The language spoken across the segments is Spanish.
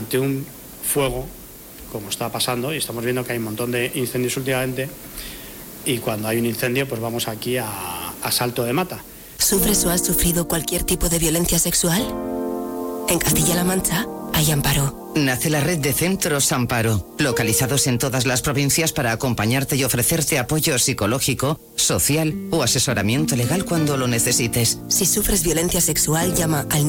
ante un fuego, como está pasando, y estamos viendo que hay un montón de incendios últimamente, y cuando hay un incendio pues vamos aquí a salto de mata. ¿Sufres o has sufrido cualquier tipo de violencia sexual? En Castilla-La Mancha hay Amparo. Nace la red de centros Amparo, localizados en todas las provincias para acompañarte y ofrecerte apoyo psicológico, social o asesoramiento legal cuando lo necesites. Si sufres violencia sexual, llama al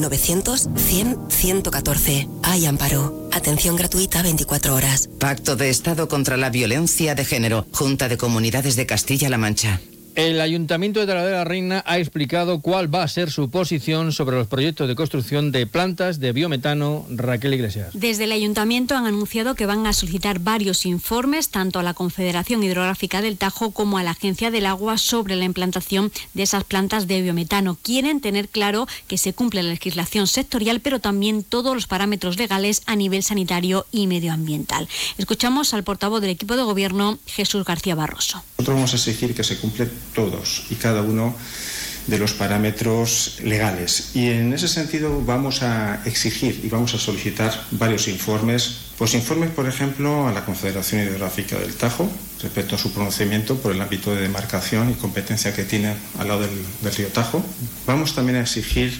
900-100-114. Hay Amparo. Atención gratuita 24 horas. Pacto de Estado contra la Violencia de Género. Junta de Comunidades de Castilla-La Mancha. El Ayuntamiento de Talavera de la Reina ha explicado cuál va a ser su posición sobre los proyectos de construcción de plantas de biometano. Raquel Iglesias. Desde el Ayuntamiento han anunciado que van a solicitar varios informes, tanto a la Confederación Hidrográfica del Tajo como a la Agencia del Agua, sobre la implantación de esas plantas de biometano. Quieren tener claro que se cumple la legislación sectorial, pero también todos los parámetros legales a nivel sanitario y medioambiental. Escuchamos al portavoz del equipo de gobierno, Jesús García Barroso. Nosotros vamos a exigir que se cumplen todos y cada uno de los parámetros legales, y en ese sentido vamos a exigir y vamos a solicitar varios informes. Pues informes, por ejemplo, a la Confederación Hidrográfica del Tajo respecto a su pronunciamiento por el ámbito de demarcación y competencia que tiene al lado del río Tajo. Vamos también a exigir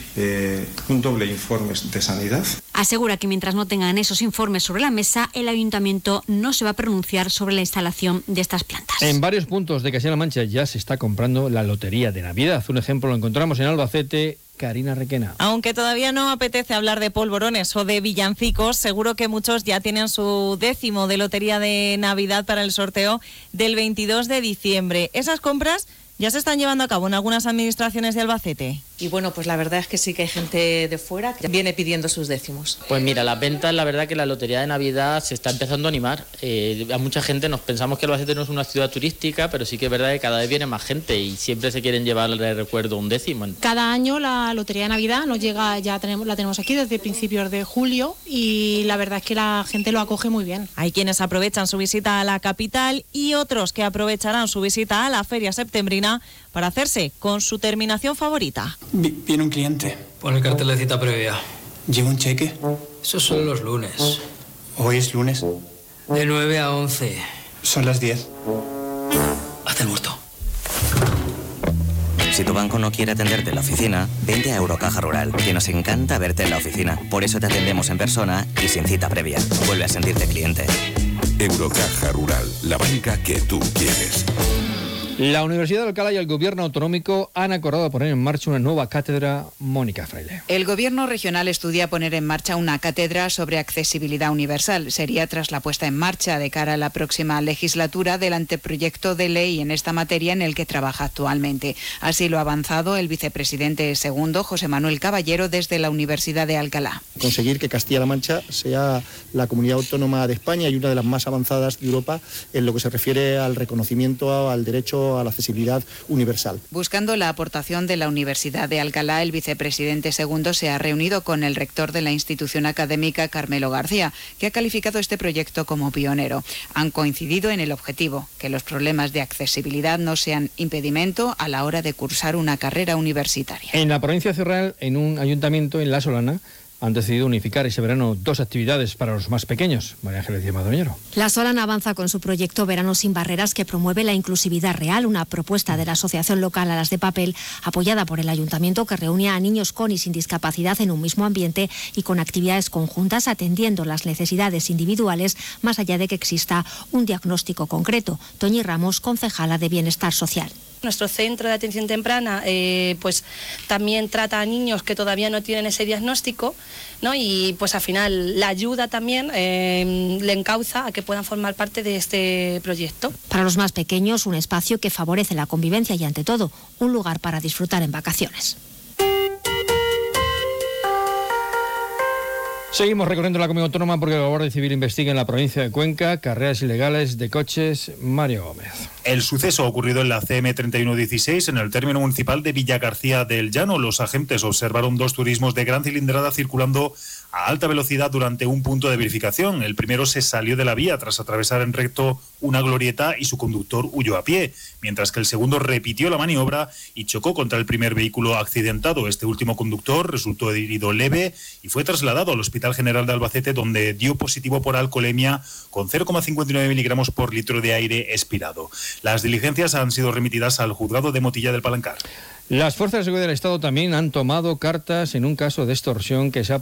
un doble informe de sanidad. Asegura que mientras no tengan esos informes sobre la mesa, el Ayuntamiento no se va a pronunciar sobre la instalación de estas plantas. En varios puntos de Castilla-La Mancha ya se está comprando la lotería de Navidad. Un ejemplo lo encontramos en Albacete. Karina Requena. Aunque todavía no apetece hablar de polvorones o de villancicos, seguro que muchos ya tienen su 10º de lotería de Navidad para el sorteo del 22 de diciembre. Esas compras ya se están llevando a cabo en algunas administraciones de Albacete. Y bueno, pues la verdad es que sí que hay gente de fuera que viene pidiendo sus décimos. Pues mira, las ventas, la verdad que la lotería de Navidad se está empezando a animar. A mucha gente nos pensamos que Albacete no es una ciudad turística, pero sí que es verdad que cada vez viene más gente y siempre se quieren llevar de recuerdo un décimo. Cada año la lotería de Navidad nos llega, la tenemos aquí desde principios de julio, y la verdad es que la gente lo acoge muy bien. Hay quienes aprovechan su visita a la capital y otros que aprovecharán su visita a la feria septembrina para hacerse con su terminación favorita. Viene un cliente. Pon el cartel de cita previa. ¿Lleva un cheque? Eso son los lunes. ¿Hoy es lunes? De 9 a 11. Son las 10. Haz el muerto. Si tu banco no quiere atenderte en la oficina, vente a Eurocaja Rural, que nos encanta verte en la oficina. Por eso te atendemos en persona y sin cita previa. Vuelve a sentirte cliente. Eurocaja Rural, la banca que tú quieres. La Universidad de Alcalá y el Gobierno autonómico han acordado poner en marcha una nueva cátedra. Mónica Fraile. El Gobierno regional estudia poner en marcha una cátedra sobre accesibilidad universal. Sería tras la puesta en marcha de cara a la próxima legislatura del anteproyecto de ley en esta materia en el que trabaja actualmente. Así lo ha avanzado el vicepresidente segundo, José Manuel Caballero, desde la Universidad de Alcalá. Conseguir que Castilla-La Mancha sea la comunidad autónoma de España y una de las más avanzadas de Europa en lo que se refiere al reconocimiento, al derecho a la accesibilidad universal. Buscando la aportación de la Universidad de Alcalá, el vicepresidente segundo se ha reunido con el rector de la institución académica, Carmelo García, que ha calificado este proyecto como pionero. Han coincidido en el objetivo, que los problemas de accesibilidad no sean impedimento a la hora de cursar una carrera universitaria. En la provincia de Cerral, en un ayuntamiento en La Solana, han decidido unificar ese verano dos actividades para los más pequeños. María Ángeles Díaz Madroñero. La Solana avanza con su proyecto Verano sin Barreras, que promueve la inclusividad real, una propuesta de la asociación local Alas de Papel, apoyada por el ayuntamiento, que reúne a niños con y sin discapacidad en un mismo ambiente y con actividades conjuntas, atendiendo las necesidades individuales, más allá de que exista un diagnóstico concreto. Toñi Ramos, concejala de Bienestar Social. Nuestro centro de atención temprana pues también trata a niños que todavía no tienen ese diagnóstico, ¿no? Y pues al final la ayuda también le encauza a que puedan formar parte de este proyecto. Para los más pequeños, un espacio que favorece la convivencia y, ante todo, un lugar para disfrutar en vacaciones. Seguimos recorriendo la comunidad autónoma porque la Guardia Civil investiga en la provincia de Cuenca carreras ilegales de coches. Mario Gómez. El suceso ha ocurrido en la CM3116, en el término municipal de Villagarcía del Llano. Los agentes observaron dos turismos de gran cilindrada circulando a alta velocidad durante un punto de verificación. El primero se salió de la vía tras atravesar en recto una glorieta y su conductor huyó a pie, mientras que el segundo repitió la maniobra y chocó contra el primer vehículo accidentado. Este último conductor resultó herido leve y fue trasladado al Hospital General de Albacete, donde dio positivo por alcoholemia con 0,59 miligramos por litro de aire expirado. Las diligencias han sido remitidas al juzgado de Motilla del Palancar. Las fuerzas de seguridad del Estado también han tomado cartas en un caso de extorsión que se ha